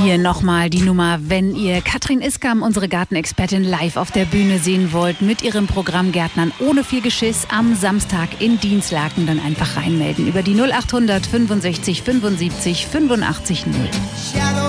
Hier nochmal die Nummer, wenn ihr Katrin Iskam, unsere Gartenexpertin, live auf der Bühne sehen wollt mit ihrem Programm Gärtnern ohne viel Geschiss am Samstag in Dinslaken, dann einfach reinmelden über die 0800 65 75 85 0.